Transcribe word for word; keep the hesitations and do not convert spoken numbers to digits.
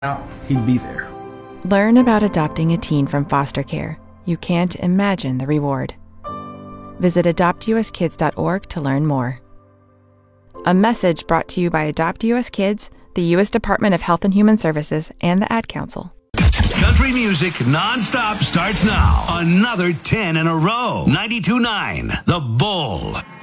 out, he'd be there. Learn about adopting a teen from foster care. You can't imagine the reward. Visit adopt u s kids dot org to learn more. A message brought to you by Adopt U S Kids, the U S Department of Health and Human Services, and the Ad Council. Country music nonstop starts now. Another ten in a row. ninety-two point nine The Bull.